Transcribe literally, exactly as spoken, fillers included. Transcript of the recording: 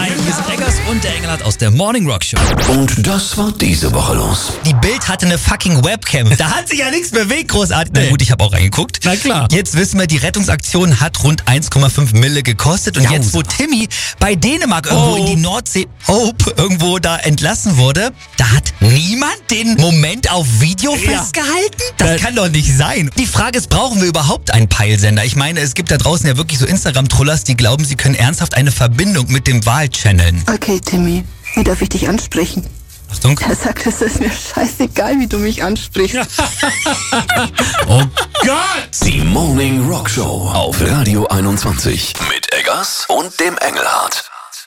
Hi, hier sind Eggers und der Engelhardt aus der Morning Rock Show. Und das war diese Woche los. Die Bild hatte eine fucking Webcam. Da hat sich ja nichts bewegt, großartig. Na gut, ich habe auch reingeguckt. Na klar. Jetzt wissen wir, die Rettungsaktion hat rund eins Komma fünf Mille gekostet. Und Jausa. jetzt, wo Timmy bei Dänemark irgendwo Oh. in die Nordsee Hope irgendwo da entlassen wurde, da hat niemand den Moment auf Video Ja. festgehalten? Das Äh. kann doch nicht sein. Die Frage ist, brauchen wir überhaupt einen Peilsender? Ich meine, es gibt da draußen ja wirklich so Instagram-Trollers, die glauben, sie können ernsthaft eine Verbindung mit dem Wal channeln. Okay, Timmy, wie darf ich dich ansprechen? Achtung. Er sagt, es ist mir scheißegal, wie du mich ansprichst. Oh Gott! Die Morning Rock Show auf Radio einundzwanzig mit Eggers und dem Engelhardt.